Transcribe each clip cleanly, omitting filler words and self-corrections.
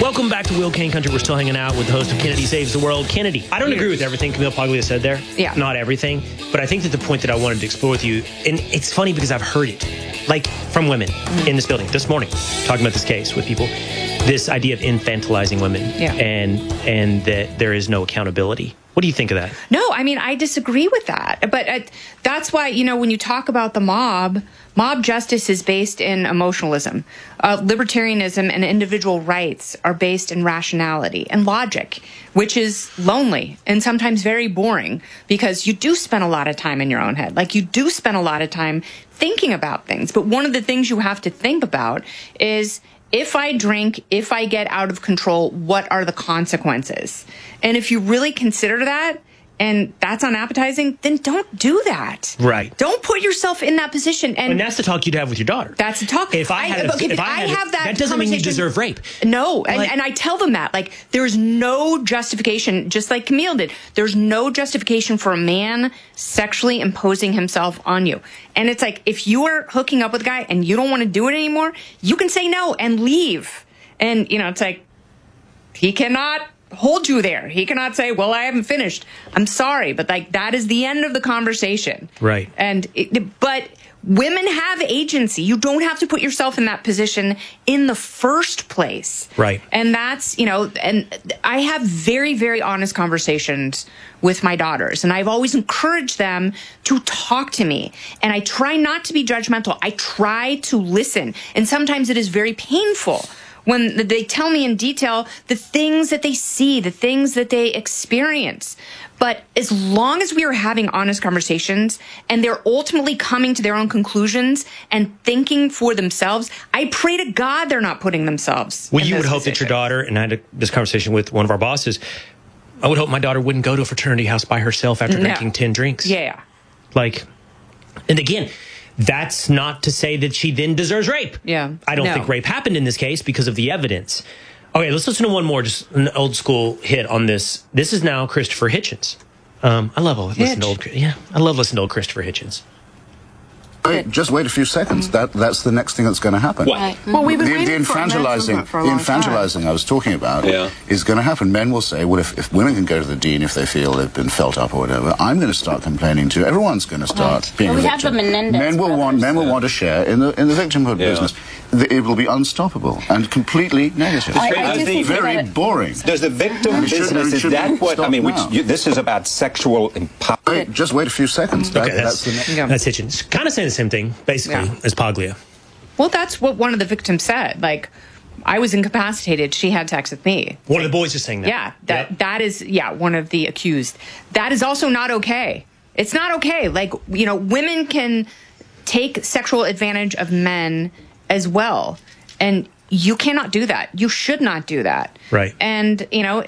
Welcome back to Will Kane Country. We're still hanging out with the host of Kennedy Saves the World, Kennedy. I don't agree with everything Camille Paglia said there. Yeah. Not everything. But I think that the point that I wanted to explore with you, and it's funny because I've heard it, like from women in this building this morning, talking about this case with people, this idea of infantilizing women and that there is no accountability. What do you think of that? No, I mean, I disagree with that. But that's why, when you talk about the mob justice is based in emotionalism. Libertarianism and individual rights are based in rationality and logic, which is lonely and sometimes very boring because you do spend a lot of time in your own head. Like, you do spend a lot of time thinking about things. But one of the things you have to think about is, if I drink, if I get out of control, what are the consequences? And if you really consider that, and that's unappetizing, then don't do that. Right. Don't put yourself in that position. And that's the talk you'd have with your daughter. That's the talk. If I have that doesn't mean you deserve rape. No, and I tell them that. Like, there's no justification, just like Camille did, there's no justification for a man sexually imposing himself on you. And it's like, if you are hooking up with a guy and you don't want to do it anymore, you can say no and leave. And, it's like, he cannot hold you there. He cannot say, well, I haven't finished. I'm sorry, but that is the end of the conversation. Right. But women have agency. You don't have to put yourself in that position in the first place. Right. And that's, and I have very, very honest conversations with my daughters, and I've always encouraged them to talk to me. And I try not to be judgmental. I try to listen. And sometimes it is very painful when they tell me in detail the things that they see, the things that they experience. But as long as we are having honest conversations and they're ultimately coming to their own conclusions and thinking for themselves, I pray to God they're not putting themselves. Well, you would hope that your daughter, and I had this conversation with one of our bosses, I would hope my daughter wouldn't go to a fraternity house by herself after drinking 10 drinks. Yeah. And again, that's not to say that she then deserves rape. Yeah. I don't think rape happened in this case because of the evidence. Okay, let's listen to one more, just an old school hit on this. This is now Christopher Hitchens. I love listening to old Christopher Hitchens. Just wait a few seconds. That's the next thing that's going to happen. What? Well, we've been the infantilizing I was talking about is going to happen. Men will say, well, if women can go to the dean if they feel they've been felt up or whatever, I'm going to start complaining too. Everyone's going to start being a victim. Have the Menendez men will want to share in the victimhood business. It will be unstoppable and completely negative. Very boring. Does the victim business, is that what, I mean, this is about sexual empowerment. Just wait a few seconds. That's Hitchens. Kind of saying the same thing, basically, as Paglia. Well, that's what one of the victims said. Like, I was incapacitated. She had sex with me. One of the boys is saying that. Yeah, that is one of the accused. That is also not okay. It's not okay. Like, women can take sexual advantage of men as well. And you cannot do that. You should not do that. Right. And,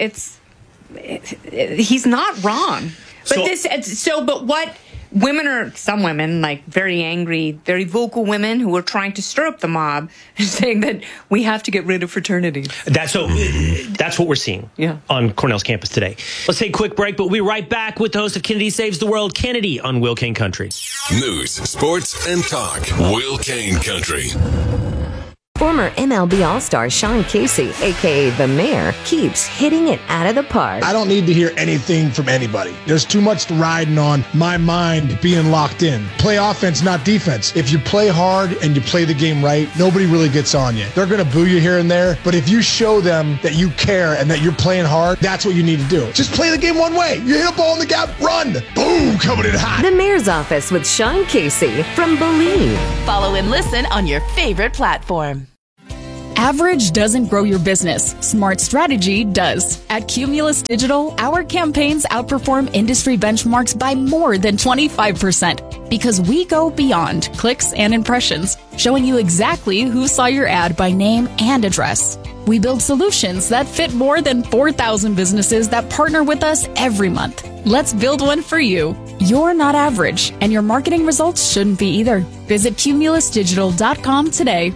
he's not wrong. But what some women, like very angry, very vocal women who are trying to stir up the mob, saying that we have to get rid of fraternities. That's what we're seeing on Cornell's campus today. Let's take a quick break, but we'll be right back with the host of Kennedy Saves the World, Kennedy, on Will Kane Country. News, sports, and talk. Will Kane Country. Former MLB All-Star Sean Casey, a.k.a. The Mayor, keeps hitting it out of the park. I don't need to hear anything from anybody. There's too much riding on my mind being locked in. Play offense, not defense. If you play hard and you play the game right, nobody really gets on you. They're going to boo you here and there, but if you show them that you care and that you're playing hard, that's what you need to do. Just play the game one way. You hit a ball in the gap, run. Boom, coming in hot. The Mayor's Office with Sean Casey from Believe. Follow and listen on your favorite platform. Average doesn't grow your business. Smart strategy does. At Cumulus Digital, our campaigns outperform industry benchmarks by more than 25% because we go beyond clicks and impressions, showing you exactly who saw your ad by name and address. We build solutions that fit more than 4,000 businesses that partner with us every month. Let's build one for you. You're not average, and your marketing results shouldn't be either. Visit cumulusdigital.com today.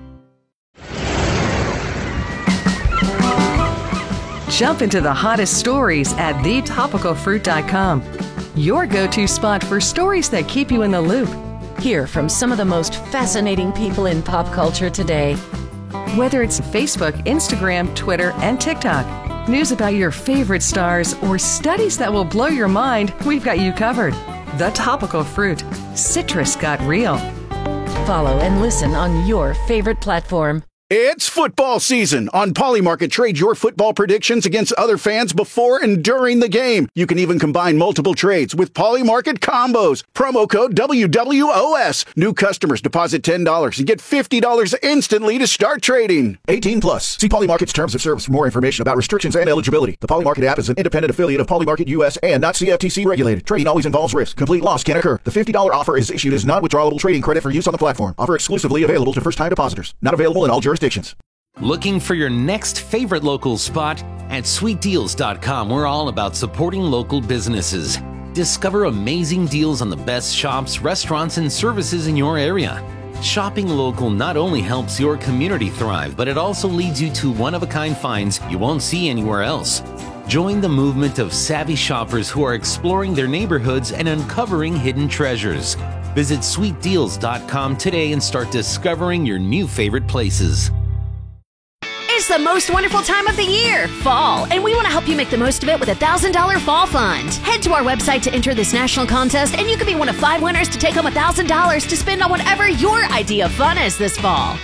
Jump into the hottest stories at thetopicalfruit.com. Your go-to spot for stories that keep you in the loop. Hear from some of the most fascinating people in pop culture today. Whether it's Facebook, Instagram, Twitter, and TikTok, news about your favorite stars, or studies that will blow your mind, we've got you covered. The Topical Fruit. Citrus got real. Follow and listen on your favorite platform. It's football season. On Polymarket, trade your football predictions against other fans before and during the game. You can even combine multiple trades with Polymarket combos. Promo code WWOS. New customers deposit $10 and get $50 instantly to start trading. 18 plus. See Polymarket's terms of service for more information about restrictions and eligibility. The Polymarket app is an independent affiliate of Polymarket US and not CFTC regulated. Trading always involves risk. Complete loss can occur. The $50 offer is issued as non-withdrawable trading credit for use on the platform. Offer exclusively available to first-time depositors. Not available in all jurisdictions. Looking for your next favorite local spot? At sweetdeals.com, we're all about supporting local businesses. Discover amazing deals on the best shops, restaurants, and services in your area. Shopping local not only helps your community thrive, but it also leads you to one-of-a-kind finds you won't see anywhere else. Join the movement of savvy shoppers who are exploring their neighborhoods and uncovering hidden treasures. Visit sweetdeals.com today and start discovering your new favorite places. It's the most wonderful time of the year, fall, and we want to help you make the most of it with a $1,000 fall fund. Head to our website to enter this national contest, and you could be one of 5 winners to take home $1,000 to spend on whatever your idea of fun is this fall.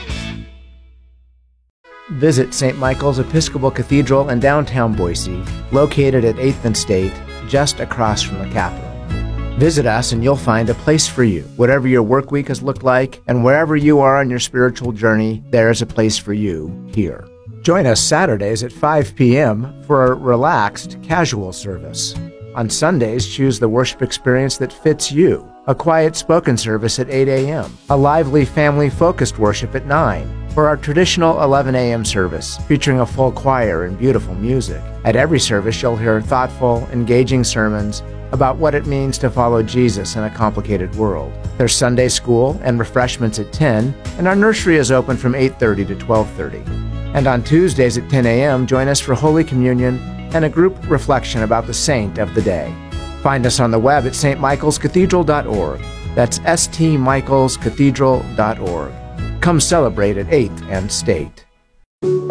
Visit St. Michael's Episcopal Cathedral in downtown Boise, located at 8th and State, just across from the Capitol. Visit us and you'll find a place for you. Whatever your work week has looked like, and wherever you are on your spiritual journey, there is a place for you here. Join us Saturdays at 5 p.m. for a relaxed, casual service. On Sundays, choose the worship experience that fits you. A quiet spoken service at 8 a.m. A lively, family-focused worship at 9. For our traditional 11 a.m. service, featuring a full choir and beautiful music. At every service, you'll hear thoughtful, engaging sermons about what it means to follow Jesus in a complicated world. There's Sunday school and refreshments at 10, and our nursery is open from 8:30 to 12:30. And on Tuesdays at 10 a.m., join us for Holy Communion and a group reflection about the saint of the day. Find us on the web at stmichaelscathedral.org. That's stmichaelscathedral.org. Come celebrate at 8th and State.